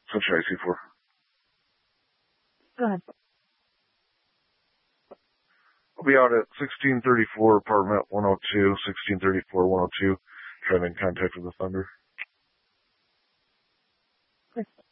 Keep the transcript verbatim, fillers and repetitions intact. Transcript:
Sunshine C four. Go ahead. I'll be out at sixteen thirty-four, apartment one oh two, sixteen thirty-four, one oh two, trying to in contact with the Thunder.